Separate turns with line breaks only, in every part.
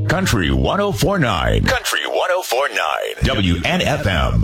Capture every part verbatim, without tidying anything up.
Country one oh four point nine. Country one oh four point nine. W N F M.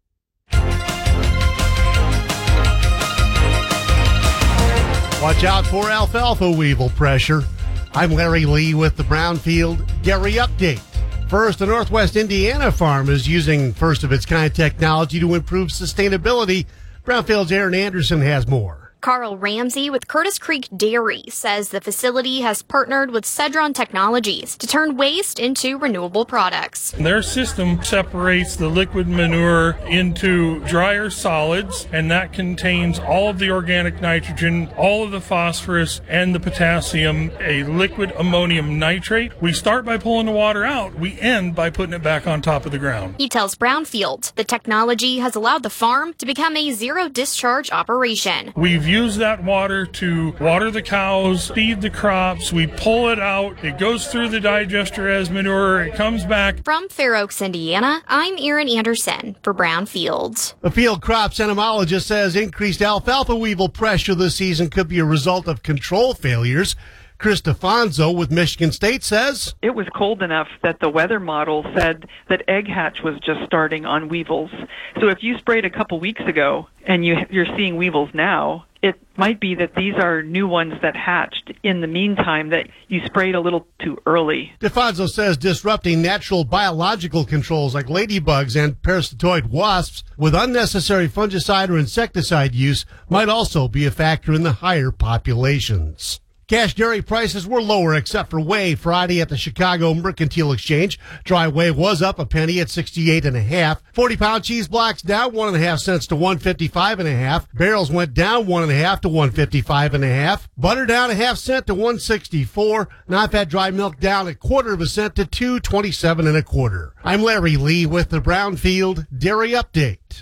Watch out for alfalfa weevil pressure. I'm Larry Lee with the Brownfield Dairy Update. First, a Northwest Indiana farm is using first-of-its-kind technology to improve sustainability. Brownfield's Aaron Anderson has more.
Carl Ramsey with Curtis Creek Dairy says the facility has partnered with Cedron Technologies to turn waste into renewable products.
Their system separates the liquid manure into drier solids, and that contains all of the organic nitrogen, all of the phosphorus, and the potassium, a liquid ammonium nitrate. We start by pulling the water out. We end by putting it back on top of the ground.
He tells Brownfield the technology has allowed the farm to become a zero-discharge operation.
We've used that water to water the cows, feed the crops. We pull it out. It goes through the digester as manure. It comes back.
From Fair Oaks, Indiana, I'm Erin Anderson for Brownfield.
A field crops entomologist says increased alfalfa weevil pressure this season could be a result of control failures. Chris DeFonso with Michigan State says
it was cold enough that the weather model said that egg hatch was just starting on weevils. So if you sprayed a couple weeks ago and you, you're seeing weevils now, it might be that these are new ones that hatched in the meantime that you sprayed a little too early.
DeFonso says disrupting natural biological controls like ladybugs and parasitoid wasps with unnecessary fungicide or insecticide use might also be a factor in the higher populations. Cash dairy prices were lower except for whey Friday at the Chicago Mercantile Exchange. Dry whey was up a penny at sixty-eight and a half. forty-pound cheese blocks down one and a half cents to one fifty-five and a half. Barrels went down one and a half to one fifty-five and a half. Butter down a half cent to one sixty-four. Non-fat dry milk down a quarter of a cent to two twenty-seven and a quarter. I'm Larry Lee with the Brownfield Dairy Update.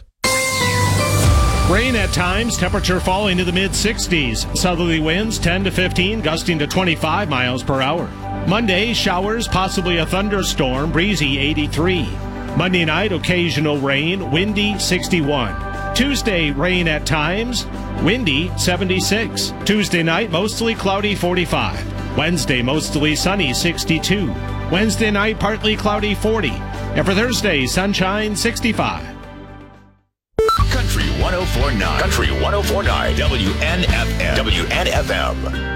Rain at times, temperature falling to the mid-sixties. Southerly winds ten to fifteen, gusting to twenty-five miles per hour. Monday, showers, possibly a thunderstorm, breezy eighty-three. Monday night, occasional rain, windy sixty-one. Tuesday, rain at times, windy seventy-six. Tuesday night, mostly cloudy forty-five. Wednesday, mostly sunny sixty-two. Wednesday night, partly cloudy forty. And for Thursday, sunshine sixty-five.
Country one oh four point nine. Country one oh four point nine. W N F M. W N F M.